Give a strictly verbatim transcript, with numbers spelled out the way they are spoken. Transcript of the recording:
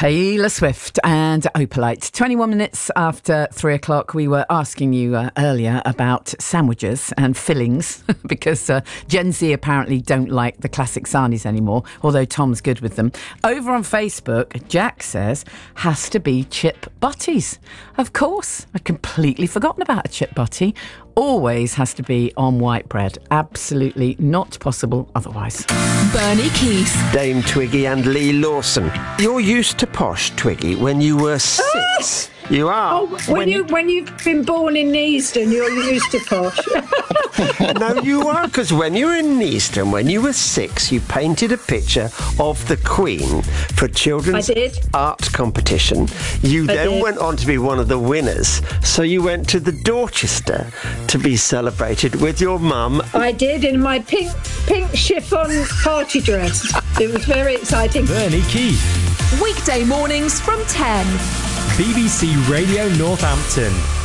Taylor Swift and Opalite. twenty-one minutes after three o'clock, we were asking you uh, earlier about sandwiches and fillings because uh, Gen Z apparently don't like the classic sarnies anymore, although Tom's good with them. Over on Facebook, Jack says, has to be chip butties. Of course, I'd completely forgotten about a chip butty. Always has to be on white bread. Absolutely not possible otherwise. Bernie Keith. Dame Twiggy and Lee Lawson. You're used to posh, Twiggy, when you were six. You are. Oh, when, when you, you when you've been born in Neasden, you're used to posh. No, you are, because when you were in Neasden, when you were six, you painted a picture of the Queen for children's I did. art competition. You I then did. went on to be one of the winners, so you went to the Dorchester to be celebrated with your mum. I did, in my pink pink chiffon party dress. It was very exciting. Bernie Keith. Weekday mornings from ten. B B C Radio Northampton.